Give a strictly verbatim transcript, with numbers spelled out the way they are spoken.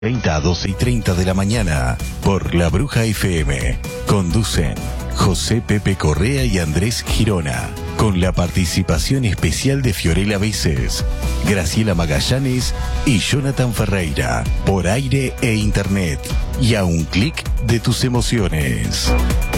treinta a doce y treinta de la mañana por La Bruja F M. Conducen José Pepe Correa y Andrés Girona, con la participación especial de Fiorella Veces, Graciela Magallanes y Jonathan Ferreira, por aire e internet, y a un clic de tus emociones.